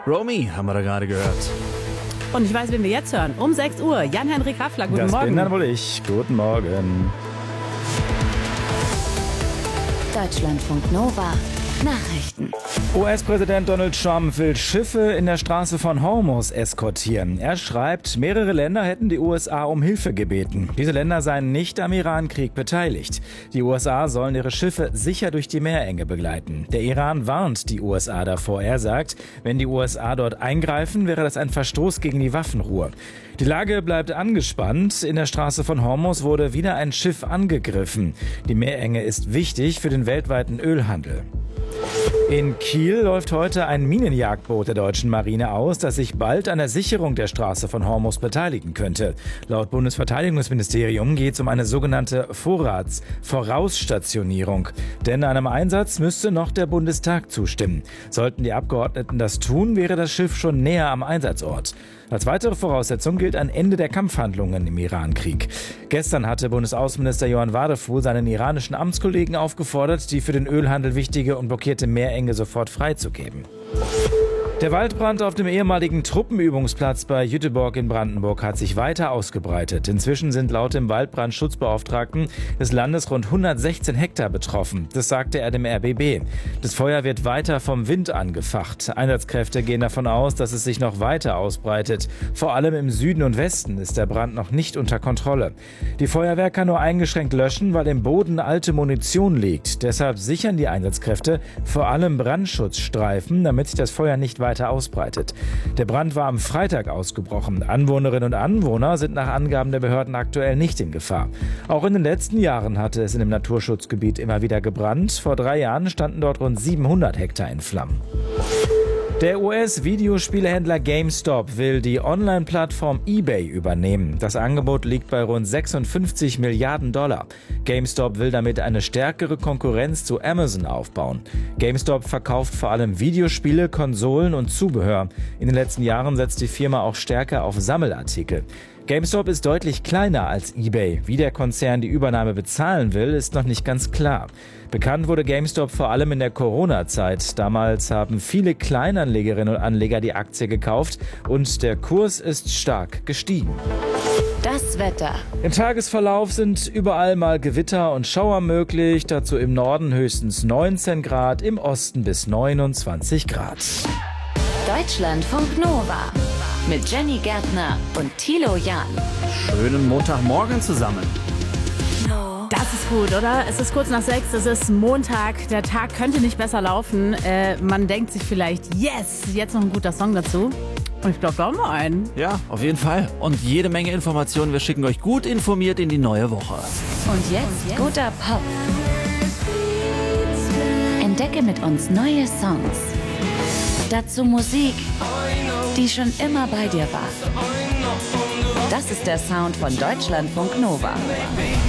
Romy haben wir da gerade gehört. Und ich weiß, wen wir jetzt hören. Um 6 Uhr. Jan-Henrik Raffler, guten Morgen. Das bin dann wohl ich. Guten Morgen. Deutschlandfunk Nova. Nachrichten. US-Präsident Donald Trump will Schiffe in der Straße von Hormuz eskortieren. Er schreibt, mehrere Länder hätten die USA um Hilfe gebeten. Diese Länder seien nicht am Irankrieg beteiligt. Die USA sollen ihre Schiffe sicher durch die Meerenge begleiten. Der Iran warnt die USA davor. Er sagt, wenn die USA dort eingreifen, wäre das ein Verstoß gegen die Waffenruhe. Die Lage bleibt angespannt. In der Straße von Hormuz wurde wieder ein Schiff angegriffen. Die Meerenge ist wichtig für den weltweiten Ölhandel. In Kiel läuft heute ein Minenjagdboot der deutschen Marine aus, das sich bald an der Sicherung der Straße von Hormuz beteiligen könnte. Laut Bundesverteidigungsministerium geht es um eine sogenannte Vorausstationierung. Denn einem Einsatz müsste noch der Bundestag zustimmen. Sollten die Abgeordneten das tun, wäre das Schiff schon näher am Einsatzort. Als weitere Voraussetzung gilt ein Ende der Kampfhandlungen im Irankrieg. Gestern hatte Bundesaußenminister Johann Wadefuhl seinen iranischen Amtskollegen aufgefordert, die für den Ölhandel wichtige und blockierte Meerenge sofort freizugeben. Der Waldbrand auf dem ehemaligen Truppenübungsplatz bei Jüterbog in Brandenburg hat sich weiter ausgebreitet. Inzwischen sind laut dem Waldbrandschutzbeauftragten des Landes rund 116 Hektar betroffen. Das sagte er dem RBB. Das Feuer wird weiter vom Wind angefacht. Einsatzkräfte gehen davon aus, dass es sich noch weiter ausbreitet. Vor allem im Süden und Westen ist der Brand noch nicht unter Kontrolle. Die Feuerwehr kann nur eingeschränkt löschen, weil im Boden alte Munition liegt. Deshalb sichern die Einsatzkräfte vor allem Brandschutzstreifen, damit sich das Feuer nicht weiter ausbreitet. Der Brand war am Freitag ausgebrochen. Anwohnerinnen und Anwohner sind nach Angaben der Behörden aktuell nicht in Gefahr. Auch in den letzten Jahren hatte es in dem Naturschutzgebiet immer wieder gebrannt. Vor 3 Jahren standen dort rund 700 Hektar in Flammen. Der US-Videospielehändler GameStop will die Online-Plattform eBay übernehmen. Das Angebot liegt bei rund 56 Milliarden $. GameStop will damit eine stärkere Konkurrenz zu Amazon aufbauen. GameStop verkauft vor allem Videospiele, Konsolen und Zubehör. In den letzten Jahren setzt die Firma auch stärker auf Sammelartikel. GameStop ist deutlich kleiner als eBay. Wie der Konzern die Übernahme bezahlen will, ist noch nicht ganz klar. Bekannt wurde GameStop vor allem in der Corona-Zeit. Damals haben viele Kleinanlegerinnen und Anleger die Aktie gekauft und der Kurs ist stark gestiegen. Das Wetter. Im Tagesverlauf sind überall mal Gewitter und Schauer möglich. Dazu im Norden höchstens 19 Grad, im Osten bis 29 Grad. Deutschlandfunk Nova. Mit Jenny Gärtner und Thilo Jahn. Schönen Montagmorgen zusammen. Das ist gut, oder? Es ist kurz nach 6, es ist Montag, der Tag könnte nicht besser laufen. Man denkt sich vielleicht, yes, jetzt noch ein guter Song dazu. Und ich glaube, da haben wir einen. Ja, auf jeden Fall. Und jede Menge Informationen. Wir schicken euch gut informiert in die neue Woche. Und jetzt guter Pop. Entdecke mit uns neue Songs. Dazu Musik, die schon immer bei dir war. Das ist der Sound von Deutschlandfunk Nova.